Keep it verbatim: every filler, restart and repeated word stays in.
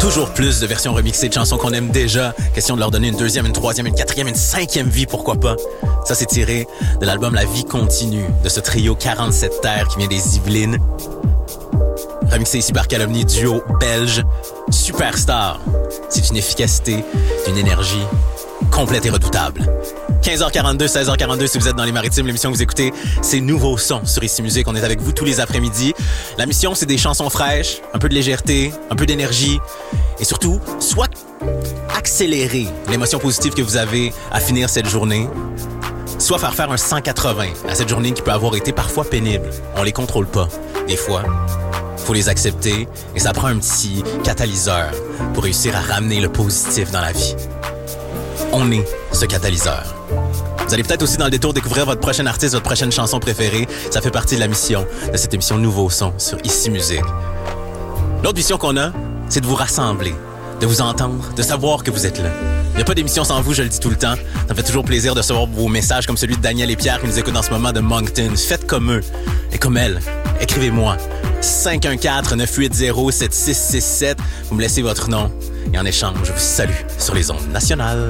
Toujours plus de versions remixées de chansons qu'on aime déjà. Question de leur donner une deuxième, une troisième, une quatrième, une cinquième vie, pourquoi pas. Ça, c'est tiré de l'album La Vie Continue de ce trio quarante-sept Terres qui vient des Yvelines. Remixé ici par Calomnie, duo belge. Superstar. C'est une efficacité, d'une énergie complète et redoutable. quinze heures quarante-deux, seize heures quarante-deux, si vous êtes dans les Maritimes, l'émission que vous écoutez, c'est Nouveau Son sur Ici Musique. On est avec vous tous les après-midi. La mission, c'est des chansons fraîches, un peu de légèreté, un peu d'énergie et surtout, soit accélérer l'émotion positive que vous avez à finir cette journée, soit faire faire un cent quatre-vingts à cette journée qui peut avoir été parfois pénible. On les contrôle pas. Des fois, faut les accepter et ça prend un petit catalyseur pour réussir à ramener le positif dans la vie. On est ce catalyseur. Vous allez peut-être aussi dans le détour découvrir votre prochain artiste, votre prochaine chanson préférée. Ça fait partie de la mission de cette émission Nouveau Son sur Ici Musique. L'autre mission qu'on a, c'est de vous rassembler, de vous entendre, de savoir que vous êtes là. Il n'y a pas d'émission sans vous, je le dis tout le temps. Ça me fait toujours plaisir de recevoir vos messages comme celui de Daniel et Pierre qui nous écoutent en ce moment de Moncton. Faites comme eux et comme elles. Écrivez-moi. cinq un quatre, neuf huit zéro, sept six six sept. Vous me laissez votre nom et en échange, je vous salue sur les ondes nationales.